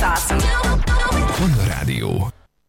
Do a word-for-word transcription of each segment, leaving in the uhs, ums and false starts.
awesome. Panda Rádió.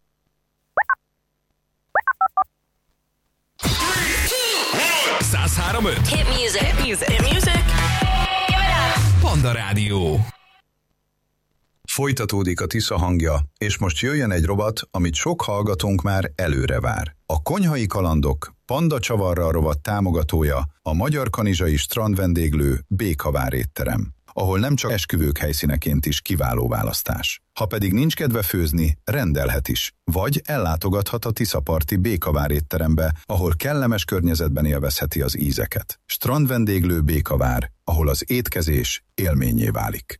száz három öt Hit music. Hit music. Hit music. Panda Rádió. Folytatódik a Tisza hangja, és most jöjjön egy rovat, amit sok hallgatónk már előre vár. A Konyhai Kalandok Panda Csavarral rovat támogatója a Magyar Kanizsai strandvendéglő Békavár étterem, ahol nem csak esküvők helyszíneként is kiváló választás. Ha pedig nincs kedve főzni, rendelhet is, vagy ellátogathat a Tiszaparti Békavár étterembe, ahol kellemes környezetben élvezheti az ízeket. Strandvendéglő Békavár, ahol az étkezés élménnyé válik.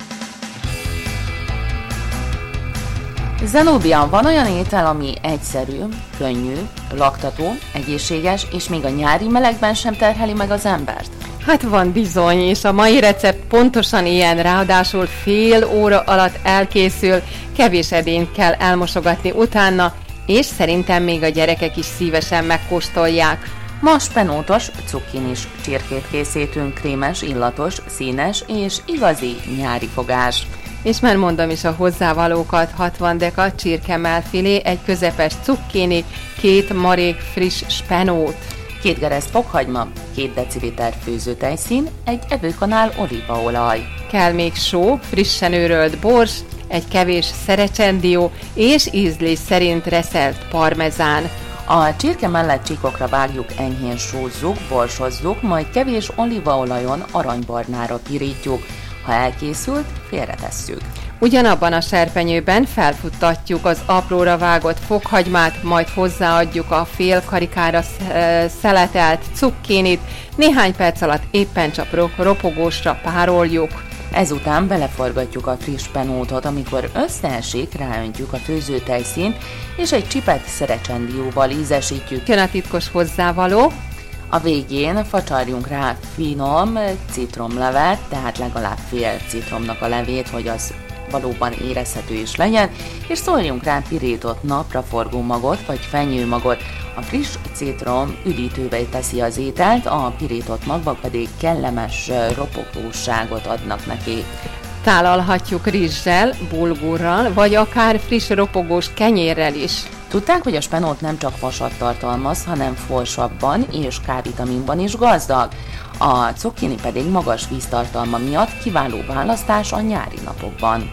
Zenóbia, van olyan étel, ami egyszerű, könnyű, laktató, egészséges, és még a nyári melegben sem terheli meg az embert? Hát van bizony, és a mai recept pontosan ilyen, ráadásul fél óra alatt elkészül, kevés edényt kell elmosogatni utána, és szerintem még a gyerekek is szívesen megkóstolják. Ma spenótos, cukkinis csirkét készítünk, krémes, illatos, színes és igazi nyári fogás. És már mondom is a hozzávalókat: hatvan deka csirkemelfilé, egy közepes cukkini, két marék friss spenót, két gereszt fokhagyma, két deciliter főzőtejszín, egy evőkanál olívaolaj. Kell még só, frissen őrölt bors, egy kevés szerecsendió és ízlés szerint reszelt parmezán. A csirke mellett csíkokra vágjuk, enyhén sózzuk, borsozzuk, majd kevés olívaolajon aranybarnára pirítjuk. Ha elkészült, félretesszük. Ugyanabban a serpenyőben felfuttatjuk az apróra vágott fokhagymát, majd hozzáadjuk a fél karikára szeletelt cukkinit, néhány perc alatt éppen csak ropogósra pároljuk. Ezután beleforgatjuk a friss spenótot, amikor összeesik, ráöntjük a főzőtejszínt, és egy csipet szerecsendióval ízesítjük. Jön a titkos hozzávaló. A végén facsarjunk rá finom citromlevet, tehát legalább fél citromnak a levét, hogy az valóban érezhető is legyen, és szóljunk rá pirított napraforgó magot vagy fenyőmagot. A friss citrom üdítővé teszi az ételt, a pirított magba pedig kellemes ropogóságot adnak neki. Tálalhatjuk rizssel, bulgurral, vagy akár friss ropogós kenyérrel is. Tudták, hogy a spenót nem csak vasat tartalmaz, hanem folsabban és K-vitaminban is gazdag. A cukkini pedig magas víztartalma miatt kiváló választás a nyári napokban.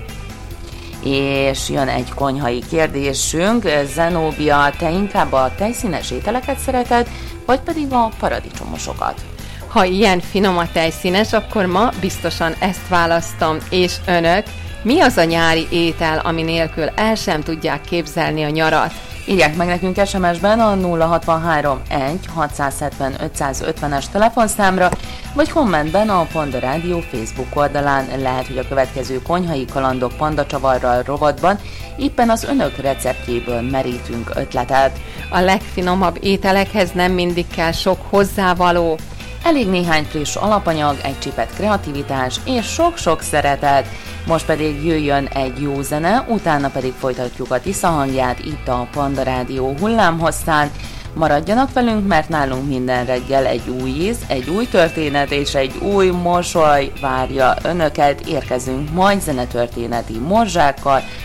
És jön egy konyhai kérdésünk. Zenóbia, te inkább a tejszínes ételeket szereted, vagy pedig a paradicsomosokat? Ha ilyen finom a tejszínes, akkor ma biztosan ezt választom. És önök? Mi az a nyári étel, ami nélkül el sem tudják képzelni a nyarat? Írják meg nekünk es em es-ben a nulla hatvanhárom egy hatszázhetven ötszázötvenes telefonszámra, vagy kommentben a Panda Rádió Facebook oldalán. Lehet, hogy a következő Konyhai Kalandok Panda Csavarral rovatban éppen az önök receptjéből merítünk ötletet. A legfinomabb ételekhez nem mindig kell sok hozzávaló. Elég néhány friss alapanyag, egy csipet kreativitás és sok-sok szeretet. Most pedig jöjjön egy jó zene, utána pedig folytatjuk a Tisza hangját itt a Panda Rádió hullámhosszán. Maradjanak velünk, mert nálunk minden reggel egy új íz, egy új történet és egy új mosoly várja önöket. Érkezünk majd zenetörténeti morzsákkal,